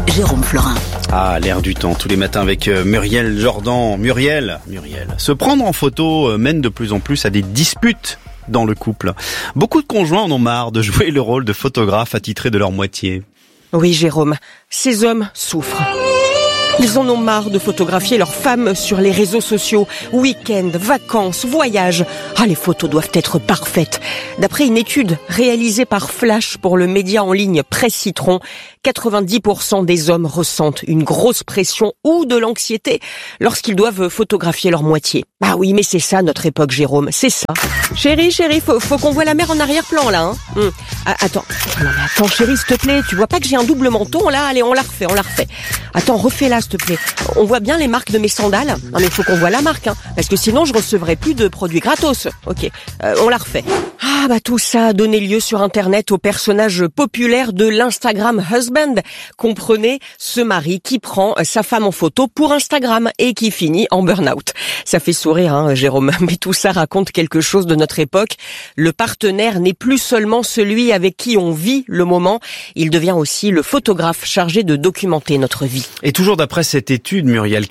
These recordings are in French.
Jérôme Florin. Ah, l'air du temps, tous les matins avec Muriel Jordan. Muriel, se prendre en photo mène de plus en plus à des disputes dans le couple. Beaucoup de conjoints en ont marre de jouer le rôle de photographe attitré de leur moitié. Oui, Jérôme, ces hommes souffrent. Ils en ont marre de photographier leurs femmes sur les réseaux sociaux. Week-end, vacances, voyages. Ah, les photos doivent être parfaites. D'après une étude réalisée par Flash pour le média en ligne Presse Citron, 90% des hommes ressentent une grosse pression ou de l'anxiété lorsqu'ils doivent photographier leur moitié. Ah oui, mais c'est ça notre époque, Jérôme, c'est ça. Chérie, faut qu'on voit la mer en arrière-plan, là. Attends, chérie, s'il te plaît, tu vois pas que j'ai un double menton, là? Allez, on la refait. Attends, refais-la, s'il te plaît. On voit bien les marques de mes sandales. Non, mais il faut qu'on voit la marque, parce que sinon je recevrai plus de produits gratos. Ok, on la refait. Ah, tout ça a donné lieu sur Internet au personnage populaire de l'Instagram husband. Comprenez, ce mari qui prend sa femme en photo pour Instagram et qui finit en burn-out. Ça fait sourire, Jérôme, mais tout ça raconte quelque chose de notre époque. Le partenaire n'est plus seulement celui avec qui on vit le moment, il devient aussi le photographe chargé de documenter notre vie. Et toujours d'après cette étude, Muriel,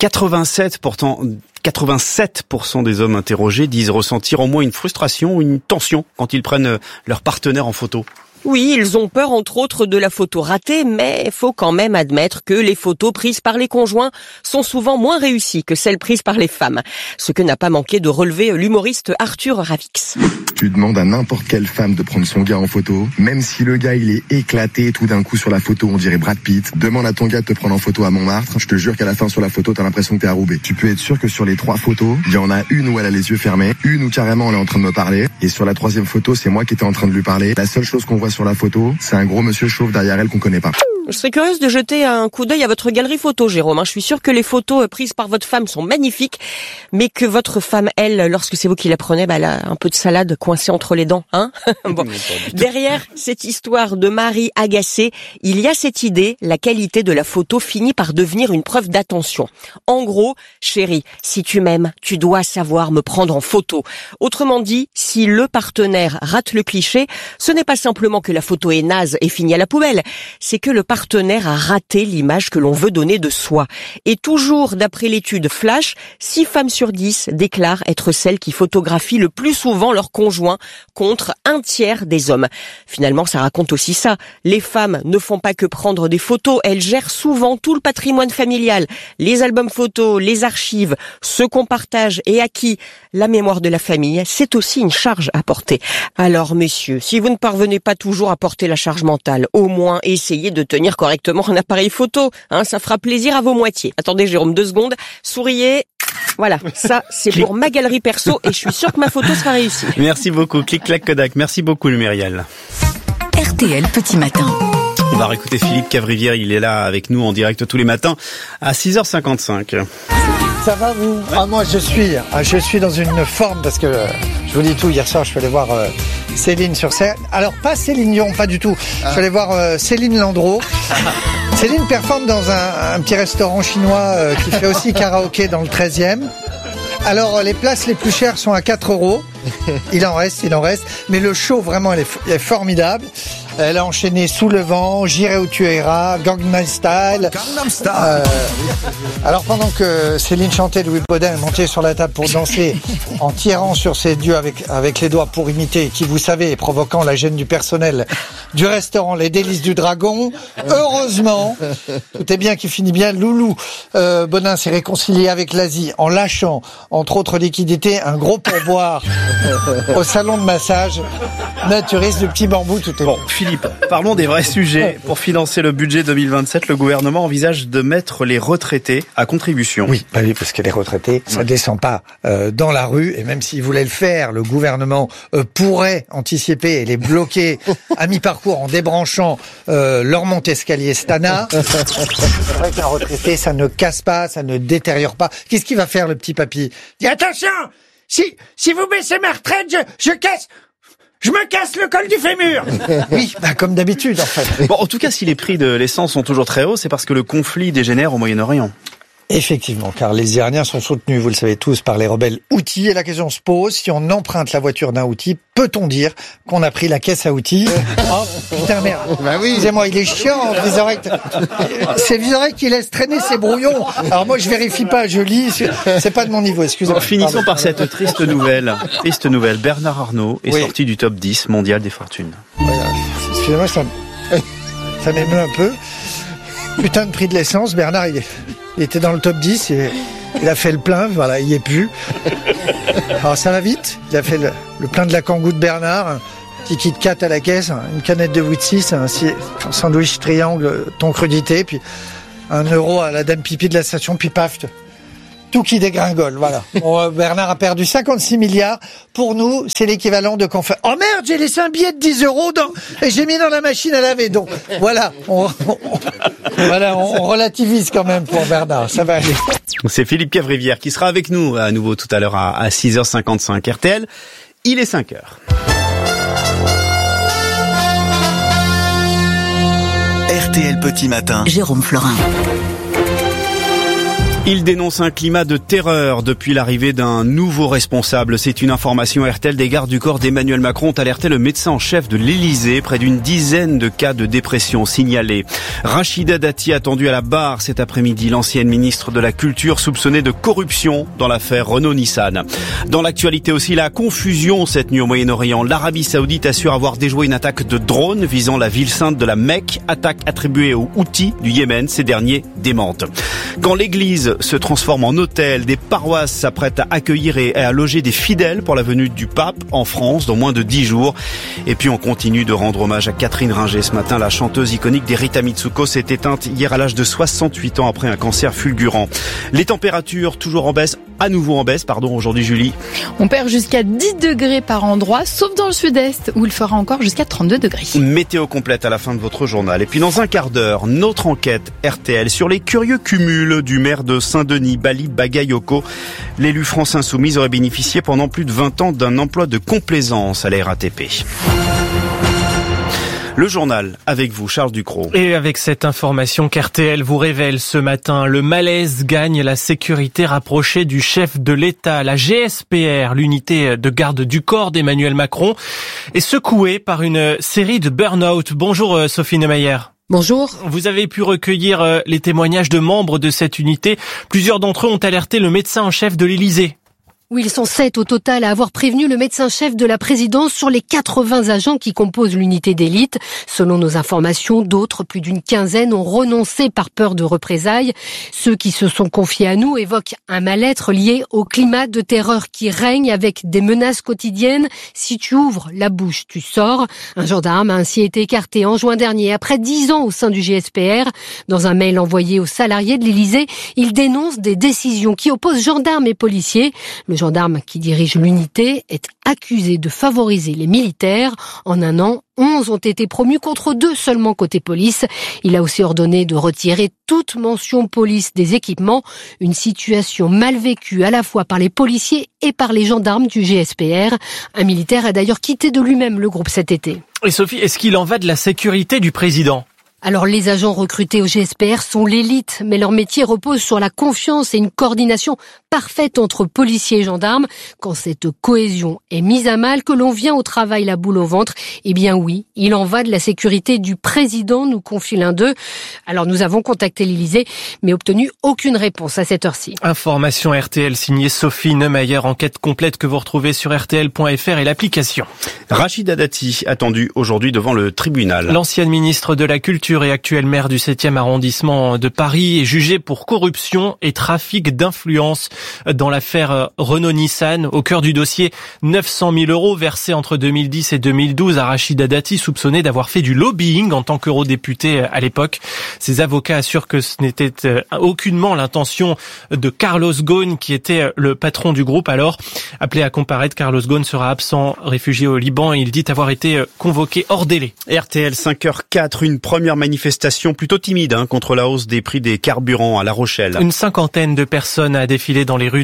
87% des hommes interrogés disent ressentir au moins une frustration ou une tension quand ils prennent leur partenaire en photo. Oui, ils ont peur entre autres de la photo ratée, mais il faut quand même admettre que les photos prises par les conjoints sont souvent moins réussies que celles prises par les femmes. Ce que n'a pas manqué de relever l'humoriste Arthur Ravix. Tu demandes à n'importe quelle femme de prendre son gars en photo, même si le gars il est éclaté, tout d'un coup sur la photo on dirait Brad Pitt. Demande à ton gars de te prendre en photo à Montmartre, je te jure qu'à la fin sur la photo t'as l'impression que t'es à Roubaix. Tu peux être sûr que sur les 3 photos, il y en a une où elle a les yeux fermés, une où carrément elle est en train de me parler, et sur la 3e photo c'est moi qui étais en train de lui parler. La seule chose qu'on voit sur la photo, c'est un gros monsieur chauve derrière elle qu'on connaît pas. Je serais curieuse de jeter un coup d'œil à votre galerie photo, Jérôme. Je suis sûre que les photos prises par votre femme sont magnifiques, mais que votre femme, elle, lorsque c'est vous qui la prenez, elle a un peu de salade coincée entre les dents, Bon. Derrière cette histoire de mari agacé, il y a cette idée, la qualité de la photo finit par devenir une preuve d'attention. En gros, chérie, si tu m'aimes, tu dois savoir me prendre en photo. Autrement dit, si le partenaire rate le cliché, ce n'est pas simplement que la photo est naze et finit à la poubelle, c'est que le partenaire a raté l'image que l'on veut donner de soi. Et toujours d'après l'étude Flash, 6 femmes sur 10 déclarent être celles qui photographient le plus souvent leur conjoint contre 1/3 des hommes. Finalement, ça raconte aussi ça. Les femmes ne font pas que prendre des photos, elles gèrent souvent tout le patrimoine familial, les albums photos, les archives, ce qu'on partage et à qui la mémoire de la famille, c'est aussi une charge à porter. Alors, messieurs, si vous ne parvenez pas toujours à porter la charge mentale, au moins essayez de tenir correctement un appareil photo, ça fera plaisir à vos moitiés. Attendez, Jérôme, 2 secondes, souriez. Voilà, ça c'est pour ma galerie perso et je suis sûre que ma photo sera réussie. Merci beaucoup, clic-clac Kodak. Merci beaucoup, Muriel. RTL Petit Matin. On va réécouter Philippe Cavrivière, il est là avec nous en direct tous les matins à 6h55. Ça va vous ? Moi je suis dans une forme parce que je vous dis tout, hier soir je suis allé voir Céline sur scène. Alors pas Céline Dion, pas du tout. Je suis allé voir Céline Landreau. Céline performe dans un petit restaurant chinois qui fait aussi karaoké dans le 13e. Alors les places les plus chères sont à 4 €. Il en reste. Mais le show vraiment elle est formidable. Elle a enchaîné Sous le vent, J'irai où tu iras, Gangnam Style. Alors pendant que Céline chantait, Louis Baudin est monté sur la table pour danser en tirant sur ses yeux avec les doigts pour imiter, qui vous savez, provoquant la gêne du personnel du restaurant Les Délices du Dragon. Heureusement, tout est bien qui finit bien. Loulou Baudin s'est réconcilié avec l'Asie en lâchant, entre autres liquidités, un gros pourboire au salon de massage naturiste du Petit Bambou. Tout est bon. Philippe, parlons des vrais sujets. Pour financer le budget 2027, le gouvernement envisage de mettre les retraités à contribution. Oui, parce que les retraités, ça descend pas dans la rue. Et même s'il voulait le faire, le gouvernement pourrait anticiper et les bloquer à mi-parcours en débranchant leur monte-escalier Stana. C'est vrai qu'un retraité, ça ne casse pas, ça ne détériore pas. Qu'est-ce qu'il va faire, le petit papy ? Il dit attention, si vous baissez ma retraite, je me casse le col du fémur. Oui, comme d'habitude en fait. Bon, en tout cas, si les prix de l'essence sont toujours très hauts, c'est parce que le conflit dégénère au Moyen-Orient. Effectivement, car les Iraniens sont soutenus, vous le savez tous, par les rebelles Houthis. Et la question se pose, si on emprunte la voiture d'un Houthi, peut-on dire qu'on a pris la caisse à outils? Oh, putain merde. Bah oui. Excusez-moi, il est chiant, Vizorek. C'est Vizorek qui laisse traîner ses brouillons. Alors moi, je vérifie pas, je lis. C'est pas de mon niveau, excusez-moi. Finissons par cette triste nouvelle. Triste nouvelle. Bernard Arnault est Oui. sorti du top 10 mondial des fortunes. Voilà. Excusez-moi, ça m'émeut un peu. Putain de prix de l'essence, Bernard, il était dans le top 10, il a fait le plein, voilà, il y est plus. Alors ça va vite, il a fait le plein de la Kangoo de Bernard, un petit Kit Kat à la caisse, une canette de Wheaties, un sandwich triangle thon crudité, puis 1 euro à la dame pipi de la station, puis paf, tout qui dégringole, voilà. Bon, Bernard a perdu 56 milliards. Pour nous, c'est l'équivalent de qu'on fait « Oh merde, j'ai laissé un billet de 10 euros et j'ai mis dans la machine à laver. » Donc, voilà. On relativise quand même pour Bernard. Ça va aller. C'est Philippe Cavrivière qui sera avec nous à nouveau tout à l'heure à 6h55 RTL. Il est 5h. RTL Petit Matin. Jérôme Florin. Il dénonce un climat de terreur depuis l'arrivée d'un nouveau responsable. C'est une information RTL. Des gardes du corps d'Emmanuel Macron ont alerté le médecin en chef de l'Élysée. Près d'une dizaine de cas de dépression signalés. Rachida Dati attendu à la barre cet après-midi. L'ancienne ministre de la Culture soupçonnée de corruption dans l'affaire Renault-Nissan. Dans l'actualité aussi, la confusion cette nuit au Moyen-Orient. L'Arabie Saoudite assure avoir déjoué une attaque de drone visant la ville sainte de la Mecque. Attaque attribuée aux Houthis du Yémen. Ces derniers démentent. Quand l'église se transforme en hôtel, des paroisses s'apprêtent à accueillir et à loger des fidèles pour la venue du pape en France dans moins de 10 jours. Et puis on continue de rendre hommage à Catherine Ringer. Ce matin, la chanteuse iconique des Rita Mitsuko s'est éteinte hier à l'âge de 68 ans après un cancer fulgurant. Les températures toujours en baisse, à nouveau en baisse, aujourd'hui Julie. On perd jusqu'à 10 degrés par endroit, sauf dans le sud-est où il fera encore jusqu'à 32 degrés. Météo complète à la fin de votre journal. Et puis dans un quart d'heure, notre enquête RTL sur les curieux cumuls du maire de Saint-Denis, Bali Bagayoko. L'élu France Insoumise aurait bénéficié pendant plus de 20 ans d'un emploi de complaisance à la RATP. Le journal avec vous, Charles Ducrot. Et avec cette information qu'RTL vous révèle ce matin, le malaise gagne la sécurité rapprochée du chef de l'État. La GSPR, l'unité de garde du corps d'Emmanuel Macron, est secouée par une série de burn-out. Bonjour Sophie Neumayer. Bonjour. Vous avez pu recueillir les témoignages de membres de cette unité. Plusieurs d'entre eux ont alerté le médecin en chef de l'Élysée. Oui, ils sont 7 au total à avoir prévenu le médecin-chef de la présidence sur les 80 agents qui composent l'unité d'élite. Selon nos informations, d'autres, plus d'une quinzaine, ont renoncé par peur de représailles. Ceux qui se sont confiés à nous évoquent un mal-être lié au climat de terreur qui règne avec des menaces quotidiennes. Si tu ouvres la bouche, tu sors. Un gendarme a ainsi été écarté en juin dernier après 10 ans au sein du GSPR. Dans un mail envoyé aux salariés de l'Élysée, il dénonce des décisions qui opposent gendarmes et policiers. Le gendarme qui dirige l'unité est accusé de favoriser les militaires. En un an, 11 ont été promus contre 2 seulement côté police. Il a aussi ordonné de retirer toute mention police des équipements. Une situation mal vécue à la fois par les policiers et par les gendarmes du GSPR. Un militaire a d'ailleurs quitté de lui-même le groupe cet été. Et Sophie, est-ce qu'il en va de la sécurité du président ? Alors les agents recrutés au GSPR sont l'élite, mais leur métier repose sur la confiance et une coordination parfaite entre policiers et gendarmes. Quand cette cohésion est mise à mal, que l'on vient au travail la boule au ventre, eh bien oui, il en va de la sécurité du président, nous confie l'un d'eux. Alors nous avons contacté l'Élysée, mais obtenu aucune réponse à cette heure-ci. Information RTL signée Sophie Neumayer, enquête complète que vous retrouvez sur rtl.fr et l'application. Rachida Dati, attendue aujourd'hui devant le tribunal. L'ancienne ministre de la Culture et actuel maire du 7e arrondissement de Paris est jugé pour corruption et trafic d'influence dans l'affaire Renault-Nissan. Au cœur du dossier, 900 000 € versés entre 2010 et 2012 à Rachida Dati, soupçonnée d'avoir fait du lobbying en tant qu'eurodéputé à l'époque. Ses avocats assurent que ce n'était aucunement l'intention de Carlos Ghosn, qui était le patron du groupe. Alors, appelé à comparaître, Carlos Ghosn sera absent, réfugié au Liban, et il dit avoir été convoqué hors délai. RTL 5h04, une première manifestation plutôt timide contre la hausse des prix des carburants à La Rochelle. Une cinquantaine de personnes a défilé dans les rues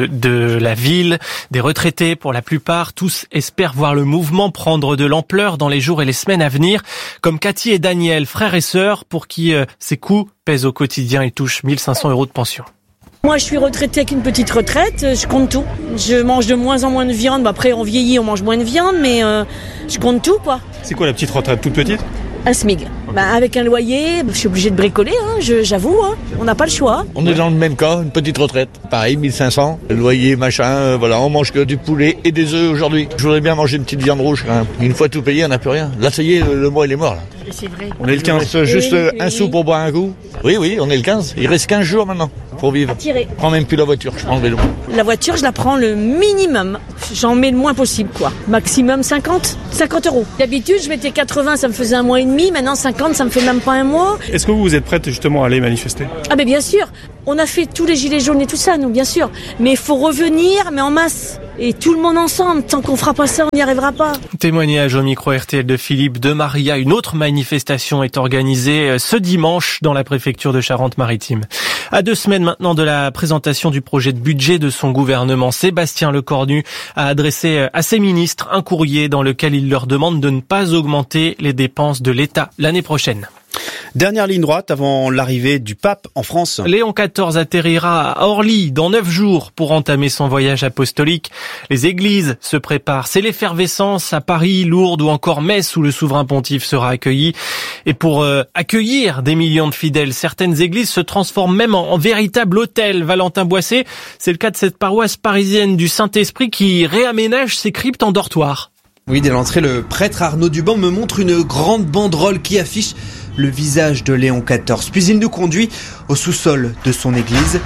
de la ville, des retraités pour la plupart. Tous espèrent voir le mouvement prendre de l'ampleur dans les jours et les semaines à venir, comme Cathy et Daniel, frères et sœurs, pour qui ces coûts pèsent au quotidien. Ils touchent 1 500 € de pension. Moi, je suis retraitée avec une petite retraite, je compte tout. Je mange de moins en moins de viande. Après, on vieillit, on mange moins de viande, mais je compte tout, quoi. C'est quoi la petite retraite toute petite ? Un SMIC. Avec un loyer, je suis obligée de bricoler, j'avoue, on n'a pas le choix. On est dans le même cas, une petite retraite. Pareil, 1500, loyer, machin, voilà, on mange que du poulet et des œufs aujourd'hui. Je voudrais bien manger une petite viande rouge. Une fois tout payé, on n'a plus rien. Là, ça y est, le mois, il est mort. Là. C'est vrai. On est le 15. Il reste juste un sou pour boire un coup. Oui, on est le 15. Il reste 15 jours maintenant pour vivre. Attiré. Je prends même plus la voiture, je prends le vélo. La voiture, je la prends le minimum. J'en mets le moins possible, quoi. Maximum 50 €. D'habitude, je mettais 80, ça me faisait un mois et demi. Maintenant, 50, ça me fait même pas un mois. Est-ce que vous êtes prête justement à aller manifester ? Ah ben bien sûr. On a fait tous les gilets jaunes et tout ça, nous, bien sûr. Mais il faut revenir, mais en masse. Et tout le monde ensemble. Tant qu'on fera pas ça, on n'y arrivera pas. Témoignage au micro RTL de Philippe de Maria. Une autre manifestation est organisée ce dimanche dans la préfecture de Charente-Maritime. À 2 semaines maintenant de la présentation du projet de budget de son gouvernement, Sébastien Lecornu a adressé à ses ministres un courrier dans lequel il leur demande de ne pas augmenter les dépenses de l'État l'année prochaine. Dernière ligne droite avant l'arrivée du pape en France. Léon XIV atterrira à Orly dans 9 jours pour entamer son voyage apostolique. Les églises se préparent. C'est l'effervescence à Paris, Lourdes ou encore Metz où le souverain pontife sera accueilli. Et pour accueillir des millions de fidèles, certaines églises se transforment même en véritable hôtel. Valentin Boissé, c'est le cas de cette paroisse parisienne du Saint-Esprit qui réaménage ses cryptes en dortoir. Oui, dès l'entrée, le prêtre Arnaud Duban me montre une grande banderole qui affiche le visage de Léon XIV. Puis il nous conduit au sous-sol de son église.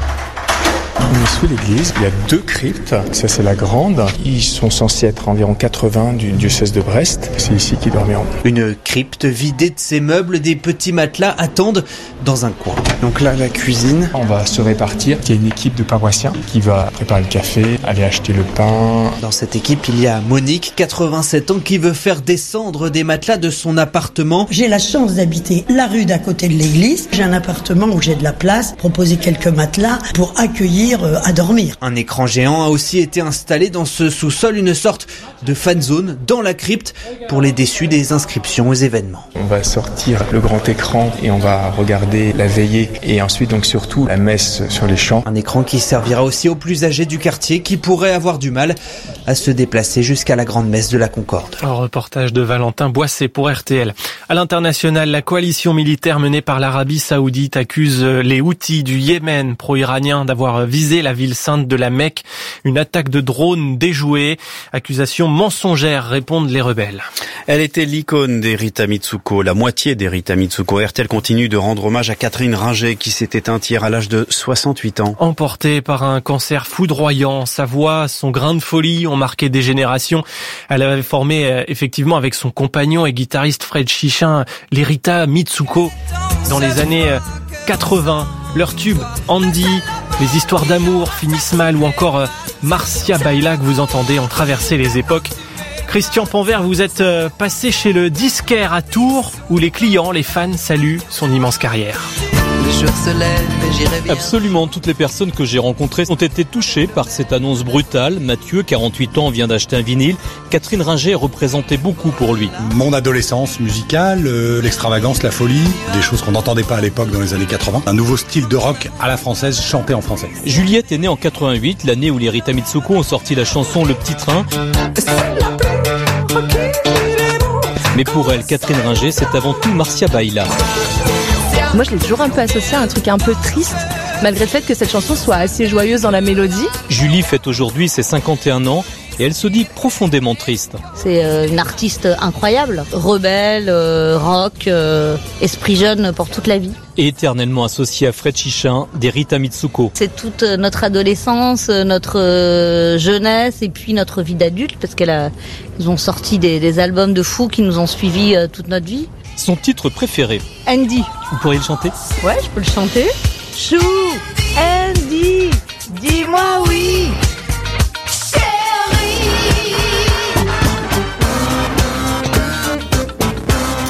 On est sous l'église, il y a 2 cryptes, ça c'est la grande. Ils sont censés être environ 80 du diocèse de Brest, c'est ici qu'ils dormiront. Une crypte vidée de ses meubles, des petits matelas attendent dans un coin. Donc là, la cuisine, on va se répartir. Il y a une équipe de paroissiens qui va préparer le café, aller acheter le pain. Dans cette équipe, il y a Monique, 87 ans, qui veut faire descendre des matelas de son appartement. J'ai la chance d'habiter la rue d'à côté de l'église. J'ai un appartement où j'ai de la place, proposer quelques matelas pour accueillir à dormir. Un écran géant a aussi été installé dans ce sous-sol, une sorte de fan zone dans la crypte pour les déçus des inscriptions aux événements. On va sortir le grand écran et on va regarder la veillée et ensuite donc surtout la messe sur les champs. Un écran qui servira aussi aux plus âgés du quartier qui pourraient avoir du mal à se déplacer jusqu'à la grande messe de la Concorde. Un reportage de Valentin Boissé pour RTL. À l'international, la coalition militaire menée par l'Arabie Saoudite accuse les Houthis du Yémen pro-iranien d'avoir visé la ville sainte de la Mecque. Une attaque de drone déjouée. Accusation mensongère, répondent les rebelles. Elle était l'icône des Rita Mitsuko, la moitié des Rita Mitsuko. RTL continue de rendre hommage à Catherine Ringer qui s'est éteinte hier à l'âge de 68 ans. Emportée par un cancer foudroyant, sa voix, son grain de folie ont marqué des générations. Elle avait formé effectivement avec son compagnon et guitariste Fred Chichin les Rita Mitsuko dans les années 80. Leur tube Andy, les histoires d'amour finissent mal ou encore Marcia Baila que vous entendez ont traversé les époques. Christian Panvert, vous êtes passé chez le disquaire à Tours où les clients, les fans saluent son immense carrière. Absolument, toutes les personnes que j'ai rencontrées ont été touchées par cette annonce brutale. Mathieu, 48 ans, vient d'acheter un vinyle. Catherine Ringer représentait beaucoup pour lui. Mon adolescence musicale, l'extravagance, la folie, des choses qu'on n'entendait pas à l'époque dans les années 80. Un nouveau style de rock à la française, chanté en français. Juliette est née en 88, l'année où les Rita Mitsuko ont sorti la chanson Le Petit Train. Mais pour elle, Catherine Ringer, c'est avant tout Marcia Baila. Moi, je l'ai toujours un peu associé à un truc un peu triste, malgré le fait que cette chanson soit assez joyeuse dans la mélodie. Julie fête aujourd'hui ses 51 ans et elle se dit profondément triste. C'est une artiste incroyable, rebelle, rock, esprit jeune pour toute la vie. Et éternellement associée à Fred Chichin, des Rita Mitsuko. C'est toute notre adolescence, notre jeunesse et puis notre vie d'adulte, parce qu'ils ont sorti des albums de fous qui nous ont suivis toute notre vie. Son titre préféré. Andy. Vous pourriez le chanter ? Ouais, je peux le chanter. Chou, Andy, dis-moi oui.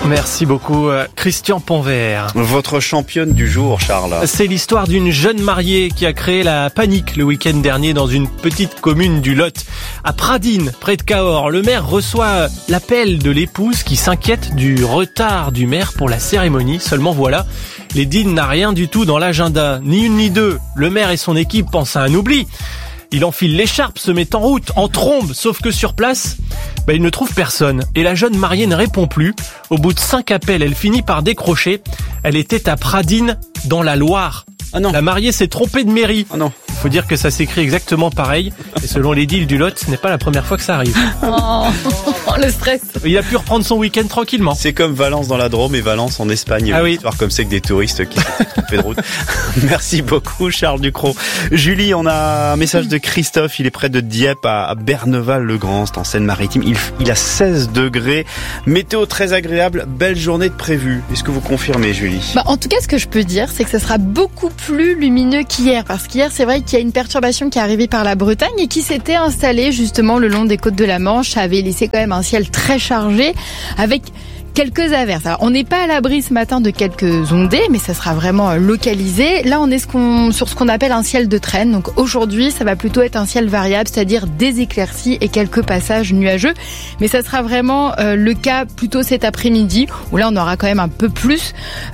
Merci beaucoup, Christian Ponvert. Votre championne du jour, Charles. C'est l'histoire d'une jeune mariée qui a créé la panique le week-end dernier dans une petite commune du Lot. À Pradines, près de Cahors, le maire reçoit l'appel de l'épouse qui s'inquiète du retard du maire pour la cérémonie. Seulement voilà, l'édile n'a rien du tout dans l'agenda. Ni une ni deux. Le maire et son équipe pensent à un oubli. Il enfile l'écharpe, se met en route, en trombe, sauf que sur place, il ne trouve personne. Et la jeune mariée ne répond plus. Au bout de 5 appels, elle finit par décrocher. Elle était à Pradines, dans la Loire. Ah non. La mariée s'est trompée de mairie. Ah non. Il faut dire que ça s'écrit exactement pareil. Et selon l'édile du Lot, ce n'est pas la première fois que ça arrive. Oh, le stress. Il a pu reprendre son week-end tranquillement. C'est comme Valence dans la Drôme et Valence en Espagne. Ah oui. Histoire comme c'est que des touristes qui s'est trompés de route. Merci beaucoup, Charles Ducrot. Julie, on a un message de Christophe. Il est près de Dieppe, à Berneval-le-Grand, c'est en Seine-Maritime. Il a 16 degrés. Météo très agréable. Belle journée de prévue. Est-ce que vous confirmez, Julie? En tout cas, ce que je peux dire, c'est que ça sera beaucoup plus lumineux qu'hier. Parce qu'hier, c'est vrai qu'il y a une perturbation qui est arrivée par la Bretagne et qui s'était installée justement le long des côtes de la Manche. Ça avait laissé quand même un ciel très chargé avec quelques averses. Alors, on n'est pas à l'abri ce matin de quelques ondées, mais ça sera vraiment localisé. Là, on est sur ce qu'on appelle un ciel de traîne. Donc aujourd'hui, ça va plutôt être un ciel variable, c'est-à-dire des éclaircies et quelques passages nuageux. Mais ça sera vraiment le cas plutôt cet après-midi, où là, on aura quand même un peu plus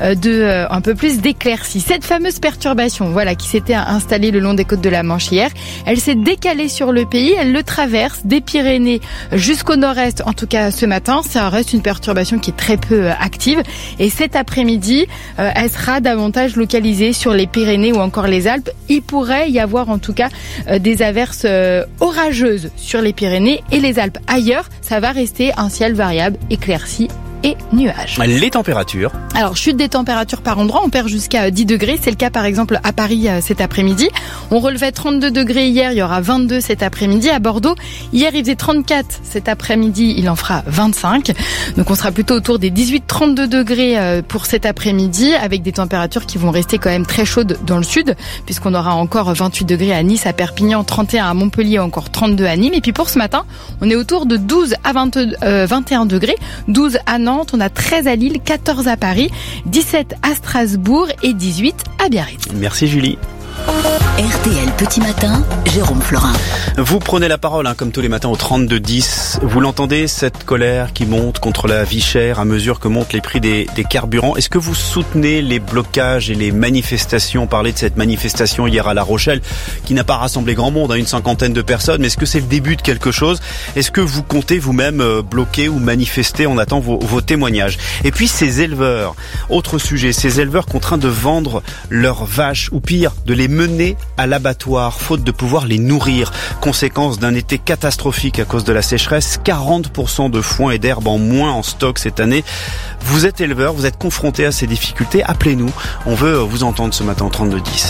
d'éclaircies. Cette fameuse perturbation, qui s'était installée le long des côtes de la Manche hier, elle s'est décalée sur le pays. Elle le traverse des Pyrénées jusqu'au nord-est. En tout cas, ce matin, ça reste une perturbation qui est très peu active. Et cet après-midi, elle sera davantage localisée sur les Pyrénées ou encore les Alpes. Il pourrait y avoir en tout cas des averses orageuses sur les Pyrénées et les Alpes. Ailleurs, ça va rester un ciel variable, éclairci et nuages. Les températures. Alors, chute des températures par endroit, on perd jusqu'à 10 degrés. C'est le cas par exemple à Paris cet après-midi. On relevait 32 degrés hier, il y aura 22 cet après-midi. À Bordeaux, hier il faisait 34, cet après-midi il en fera 25. Donc on sera plutôt autour des 18-32 degrés pour cet après-midi, avec des températures qui vont rester quand même très chaudes dans le sud, puisqu'on aura encore 28 degrés à Nice, à Perpignan, 31 à Montpellier, encore 32 à Nîmes. Et puis pour ce matin, on est autour de 12 à 21 degrés, 12 à Nantes, on a 13 à Lille, 14 à Paris, 17 à Strasbourg et 18 à Biarritz. Merci Julie. RTL Petit Matin, Jérôme Florin. Vous prenez la parole, comme tous les matins au 32-10. Vous l'entendez, cette colère qui monte contre la vie chère à mesure que montent les prix des carburants. Est-ce que vous soutenez les blocages et les manifestations? On parlait de cette manifestation hier à La Rochelle qui n'a pas rassemblé grand monde, une cinquantaine de personnes. Mais est-ce que c'est le début de quelque chose? Est-ce que vous comptez vous-même bloquer ou manifester? On attend vos témoignages. Et puis ces éleveurs, autre sujet, ces éleveurs contraints de vendre leurs vaches ou pire, de les mener à l'abattoir, faute de pouvoir les nourrir. Conséquence d'un été catastrophique à cause de la sécheresse, 40% de foin et d'herbe en moins en stock cette année. Vous êtes éleveur, vous êtes confronté à ces difficultés, appelez-nous. On veut vous entendre ce matin au 32-10.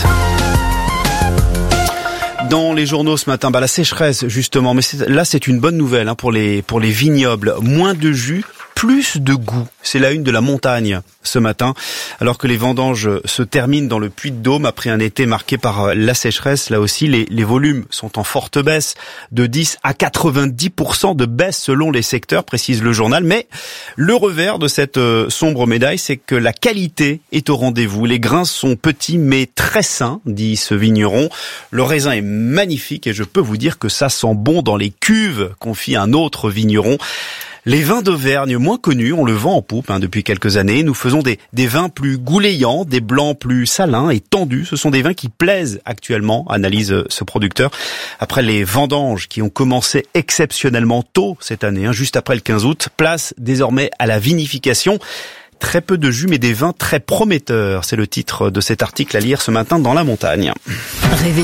Dans les journaux ce matin, la sécheresse justement, mais c'est une bonne nouvelle pour les vignobles. Moins de jus, plus de goût. C'est la une de La Montagne ce matin, alors que les vendanges se terminent dans le Puy-de-Dôme après un été marqué par la sécheresse. Là aussi, les volumes sont en forte baisse, de 10 à 90% de baisse selon les secteurs, précise le journal. Mais le revers de cette sombre médaille, c'est que la qualité est au rendez-vous. Les grains sont petits mais très sains, dit ce vigneron. Le raisin est magnifique et je peux vous dire que ça sent bon dans les cuves, confie un autre vigneron. Les vins d'Auvergne, moins connus, on le vend en poupe depuis quelques années. Nous faisons des vins plus goulayants, des blancs plus salins et tendus. Ce sont des vins qui plaisent actuellement, analyse ce producteur. Après les vendanges qui ont commencé exceptionnellement tôt cette année, juste après le 15 août, place désormais à la vinification. Très peu de jus mais des vins très prometteurs. C'est le titre de cet article à lire ce matin dans La Montagne.